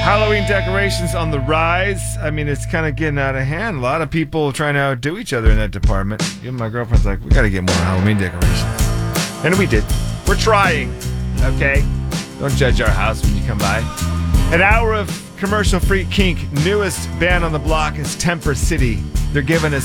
Halloween decorations on the rise. I mean, it's kind of getting out of hand. A lot of people trying to outdo each other in that department. Even my girlfriend's like, we got to get more Halloween decorations. And we did. We're trying. Okay? Don't judge our house when you come by. An hour of commercial-free kink. Newest band on the block is Temper City. They're giving us